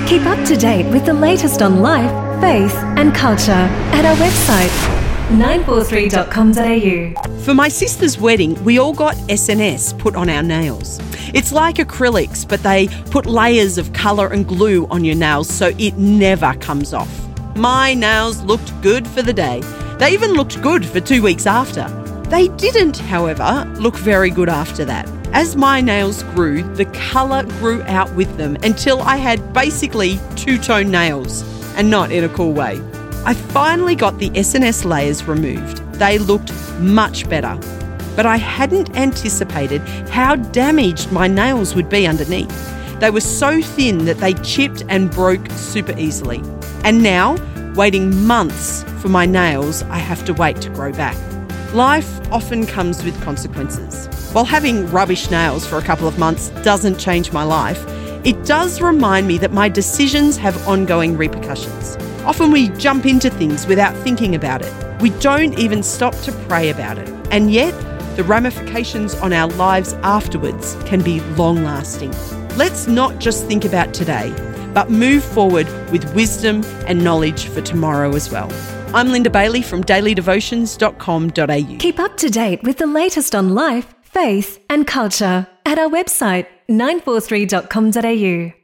Keep up to date with the latest on life, faith and culture at our website 943.com.au. For my sister's wedding, we all got SNS put on our nails. It's like acrylics, but they put layers of colour and glue on your nails so it never comes off. My nails looked good for the day. They even looked good for 2 weeks after. They didn't, however, look very good after that. As my nails grew, the colour grew out with them until I had basically two-tone nails, and not in a cool way. I finally got the SNS layers removed. They looked much better, but I hadn't anticipated how damaged my nails would be underneath. They were so thin that they chipped and broke super easily. And now, waiting months for my nails, I have to wait to grow back. Life often comes with consequences. While having rubbish nails for a couple of months doesn't change my life, it does remind me that my decisions have ongoing repercussions. Often we jump into things without thinking about it. We don't even stop to pray about it. And yet, the ramifications on our lives afterwards can be long-lasting. Let's not just think about today, but move forward with wisdom and knowledge for tomorrow as well. I'm Linda Bailey from dailydevotions.com.au. Keep up to date with the latest on life, faith and culture at our website 943.com.au.